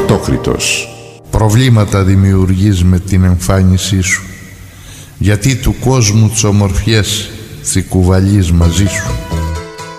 Αυτόκριτος. Προβλήματα δημιουργείς με την εμφάνισή σου, γιατί του κόσμου τις ομορφιές τσικουβαλείς μαζί σου.